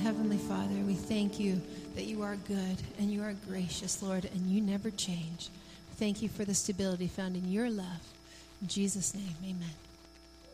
Heavenly Father, we thank you that you are good and you are gracious, Lord, and you never change. Thank you for the stability found in your love. In Jesus' name, amen.